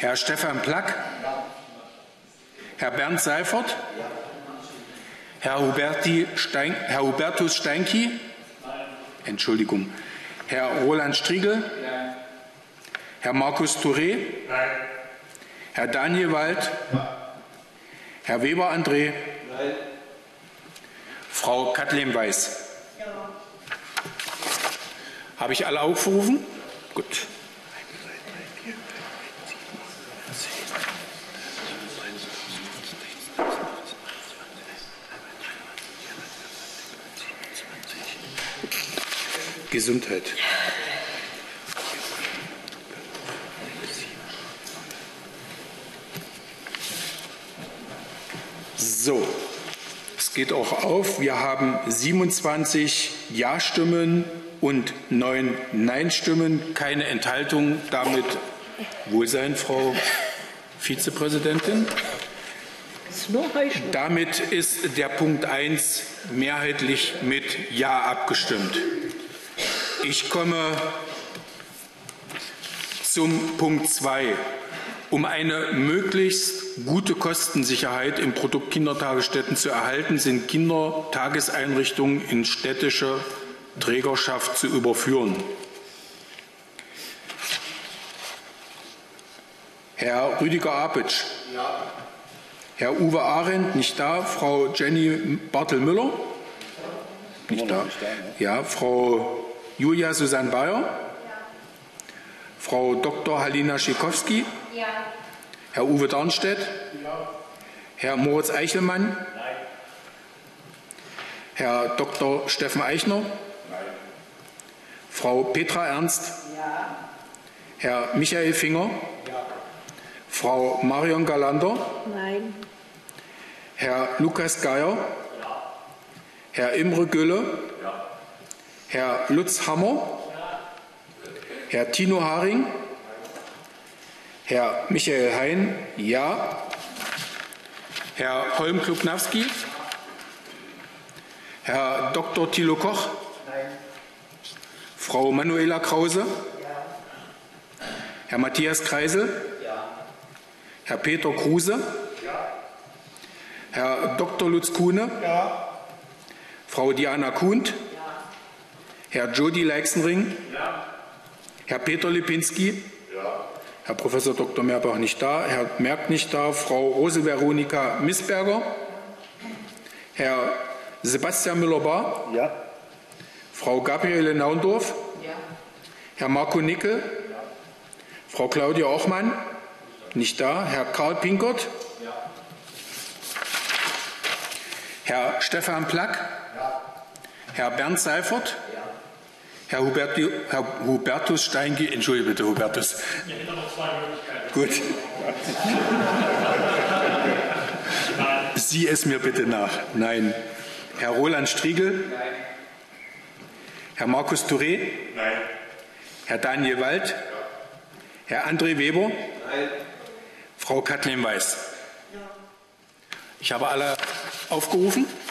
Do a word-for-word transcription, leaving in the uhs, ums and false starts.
Herr Stefan Plack, Herr Bernd Seifert, Herr, Huberti Stein, Herr Hubertus Steinki, Entschuldigung, Herr Roland Striegel, Herr Markus Touré, Herr Daniel Wald, Herr Weber André, Frau Kathleen Weiß. Ja. Habe ich alle aufgerufen? Gut. Gesundheit. So, es geht auch auf. Wir haben siebenundzwanzig Ja-Stimmen und neun Nein-Stimmen, keine Enthaltung. Damit Wohlsein, Frau Vizepräsidentin. Damit ist der Punkt eins mehrheitlich mit Ja abgestimmt. Ich komme zum Punkt zwei. Um eine möglichst gute Kostensicherheit im Produkt Kindertagesstätten zu erhalten, sind Kindertageseinrichtungen in städtische Trägerschaft zu überführen. Herr Rüdiger Apitsch. Ja. Herr Uwe Arendt, nicht da. Frau Jenny Bartel-Müller? Nicht da. Ja, Frau Julia Susanne Bayer? Ja. Frau Doktor Halina Schikowski? Ja. Herr Uwe Darnstedt? Ja. Herr Moritz Eichelmann? Nein. Herr Doktor Steffen Eichner? Nein. Frau Petra Ernst? Ja. Herr Michael Finger? Ja. Frau Marion Galander? Nein. Herr Lukas Geier? Ja. Herr Imre Gülle? Ja. Herr Lutz Hammer? Ja. Herr Tino Haring? Nein. Herr Michael Hein? Ja. Herr Holm-Kluknawski? Herr Doktor Thilo Koch? Nein. Frau Manuela Krause? Ja. Herr Matthias Kreisel? Herr Peter Kruse? Ja. Herr Doktor Lutz Kuhne? Ja. Frau Diana Kuhnt? Ja. Herr Jody Leixenring? Ja. Herr Peter Lipinski? Ja. Herr Professor Doktor Meerbach nicht da, Herr Merck nicht da, Frau Rose Veronika Missberger? Herr Sebastian Müller-Bahr? Ja. Frau Gabriele Naundorf? Ja. Herr Marco Nickel? Ja. Frau Claudia Ochmann? Nicht da. Herr Karl Pinkert? Ja. Herr Stefan Plack? Ja. Herr Bernd Seifert? Ja. Herr, Huberti, Herr Hubertus Steinki? Entschuldige bitte, Hubertus. Ich hätte noch zwei Möglichkeiten. Gut. Sieh es mir bitte nach. Nein. Herr Roland Striegel? Nein. Herr Markus Touré? Nein. Herr Daniel Wald? Ja. Herr André Weber? Nein. Frau Kathleen Weiß. Ja. Ich habe alle aufgerufen.